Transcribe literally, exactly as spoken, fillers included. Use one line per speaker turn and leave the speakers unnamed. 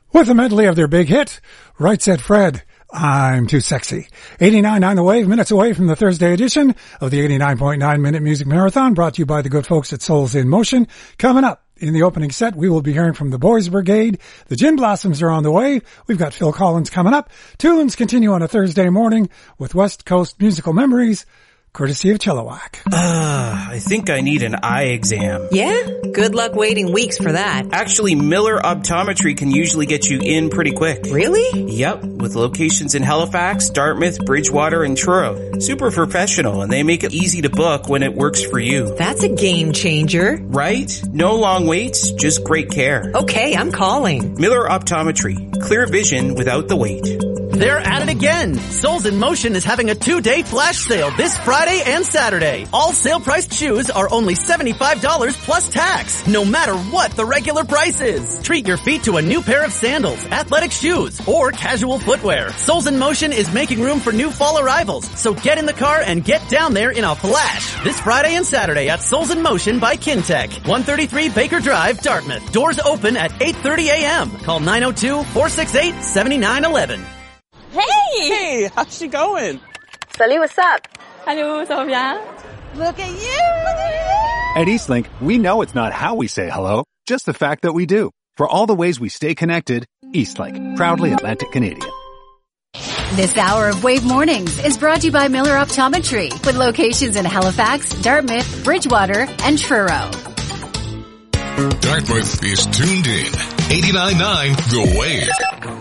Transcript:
With a medley of their big hit, Right Said Fred, I'm Too Sexy. eighty-nine point nine The Wave, minutes away from the Thursday edition of the eighty-nine point nine Minute Music Marathon, brought to you by the good folks at Souls in Motion. Coming up in the opening set, we will be hearing from the Boys Brigade. The Gin Blossoms are on the way. We've got Phil Collins coming up. Tunes continue on a Thursday morning with West Coast Musical Memories, courtesy of Chilliwack.
Uh, I think I need an eye exam.
Yeah? Good luck waiting weeks for that.
Actually, Miller Optometry can usually get you in pretty quick.
Really?
Yep, with locations in Halifax, Dartmouth, Bridgewater, and Truro. Super professional, and they make it easy to book when it works for you.
That's a game changer.
Right? No long waits, just great care.
Okay, I'm calling.
Miller Optometry. Clear vision without the wait.
They're at it again. Souls in Motion is having a two-day flash sale this Friday and Saturday. All sale-priced shoes are only seventy-five dollars plus tax, no matter what the regular price is. Treat your feet to a new pair of sandals, athletic shoes, or casual footwear. Souls in Motion is making room for new fall arrivals, so get in the car and get down there in a flash. This Friday and Saturday at Souls in Motion by Kintec, one thirty-three Baker Drive, Dartmouth. Doors open at eight thirty a.m. Call nine oh two, four six eight, seven nine one one.
Hey!
Hey, how's she going?
Salut, what's up?
Hello, ça va bien?
Look at you!
At Eastlink, we know it's not how we say hello, just the fact that we do. For all the ways we stay connected, Eastlink, proudly Atlantic Canadian.
This hour of Wave Mornings is brought to you by Miller Optometry, with locations in Halifax, Dartmouth, Bridgewater, and Truro.
Dartmouth is tuned in. eighty-nine point nine The Wave.